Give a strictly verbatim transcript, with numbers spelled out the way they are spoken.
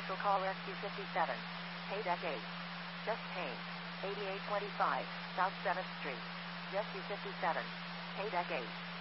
Special call Rescue fifty-seven. Paydeck eight. Just paid. eighty-eight twenty-five, South seventh Street. Rescue fifty-seven. Paydeck eight.